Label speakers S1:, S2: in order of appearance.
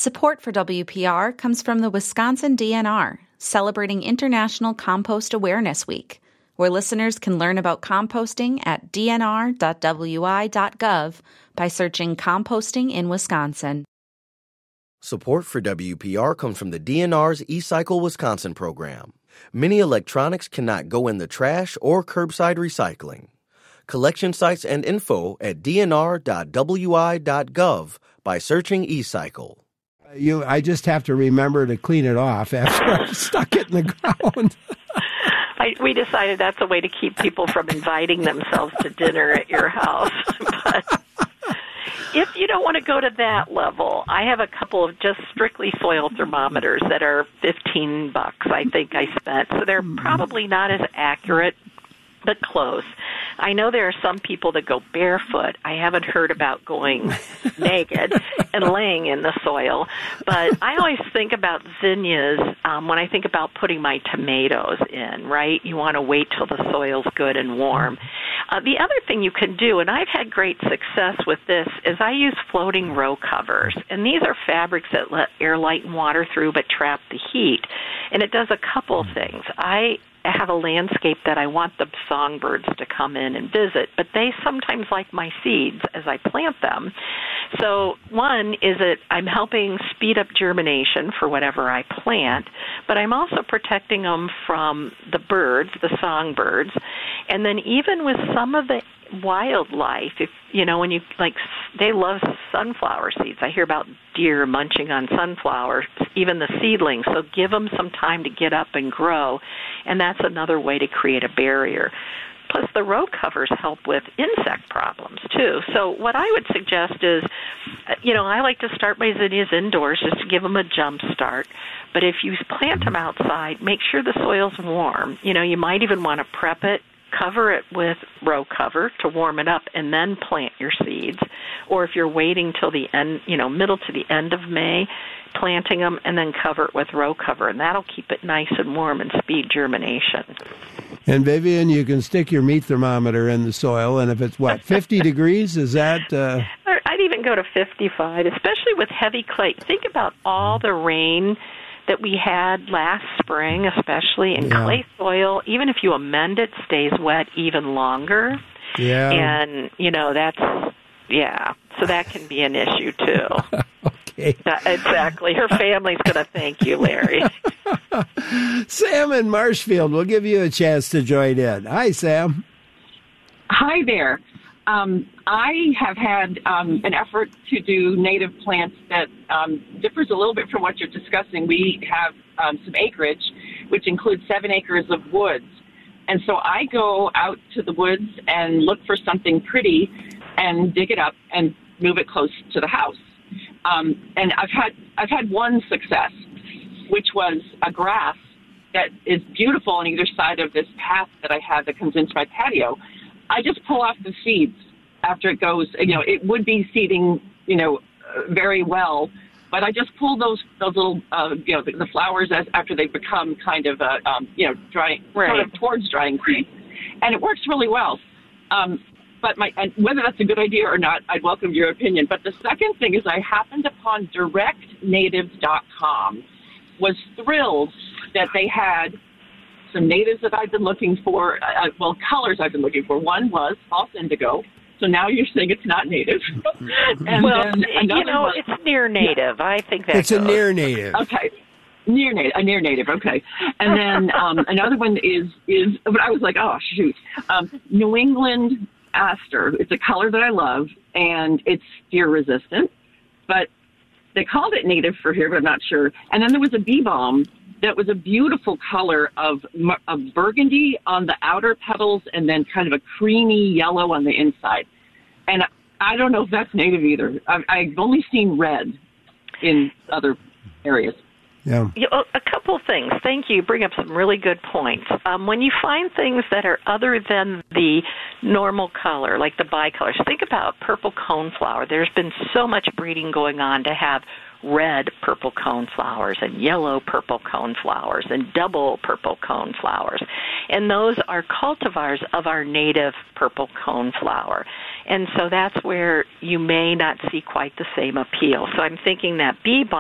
S1: Support for WPR comes from the Wisconsin DNR, celebrating International Compost Awareness Week, where listeners can learn about composting at dnr.wi.gov by searching Composting in Wisconsin.
S2: Support for WPR comes from the DNR's eCycle Wisconsin program. Many electronics cannot go in the trash or curbside recycling. Collection sites and info at dnr.wi.gov by searching eCycle.
S3: I just have to remember to clean it off after I've stuck it in the ground.
S4: We decided that's a way to keep people from inviting themselves to dinner at your house. But if you don't want to go to that level, I have a couple of just strictly soil thermometers that are $15, I think I spent. So they're probably not as accurate, but close. I know there are some people that go barefoot. I haven't heard about going naked and laying in the soil. But I always think about zinnias when I think about putting my tomatoes in, right? You want to wait till the soil's good and warm. The other thing you can do, and I've had great success with this, is I use floating row covers. And these are fabrics that let air, light, and water through but trap the heat. And it does a couple things. I have a landscape that I want the songbirds to come in and visit, but they sometimes like my seeds as I plant them. So one is that I'm helping speed up germination for whatever I plant, but I'm also protecting them from the birds, the songbirds, and then even with some of the wildlife, if when you they love sunflower seeds. I hear about deer munching on sunflowers, even the seedlings. So give them some time to get up and grow, and that's another way to create a barrier. Plus, the row covers help with insect problems, too. So what I would suggest is, I like to start my zinnias indoors just to give them a jump start. But if you plant them outside, make sure the soil's warm. You might even want to prep it, cover it with row cover to warm it up, and then plant your seeds. Or if you're waiting till the end, middle to the end of May, planting them and then cover it with row cover, and that'll keep it nice and warm and speed germination.
S3: And Vivian, you can stick your meat thermometer in the soil, and if it's 50 degrees, is that?
S4: I'd even go to 55, especially with heavy clay. Think about all the rain that we had last spring, especially in clay soil. Even if you amend it, stays wet even longer.
S3: Yeah.
S4: And, so that can be an issue, too.
S3: Okay.
S4: Exactly. Her family's going to thank you, Larry.
S3: Sam in Marshfield, we'll give you a chance to join in. Hi, Sam.
S5: Hi there. I have had an effort to do native plants that differs a little bit from what you're discussing. We have some acreage, which includes 7 acres of woods. And so I go out to the woods and look for something pretty and dig it up and move it close to the house. And I've had one success, which was a grass that is beautiful on either side of this path that I have that comes into my patio. I just pull off the seeds after it goes. It would be seeding, very well, but I just pull those little, the flowers after they become kind of, drying,
S4: right,
S5: sort of towards drying seed, and it works really well. But and whether that's a good idea or not, I'd welcome your opinion. But the second thing is I happened upon directnatives.com, was thrilled that they had some natives that I've been looking for, colors I've been looking for. One was false indigo. So now you're saying it's not native.
S4: And then it's near native. Yeah. I think that's
S3: a near native.
S5: Okay. Near native, okay. And then another one is, but I was like, oh, shoot. New England aster. It's a color that I love, and it's deer resistant. But they called it native for here, but I'm not sure. And then there was a bee balm that was a beautiful color of burgundy on the outer petals and then kind of a creamy yellow on the inside. And I don't know if that's native either. I've only seen red in other areas.
S3: Yeah.
S4: A couple of things. Thank you. You bring up some really good points. When you find things that are other than the normal color, like the bicolors, think about purple coneflower. There's been so much breeding going on to have red purple coneflowers and yellow purple coneflowers and double purple coneflowers. And those are cultivars of our native purple coneflower. And so that's where you may not see quite the same appeal. So I'm thinking that bee balm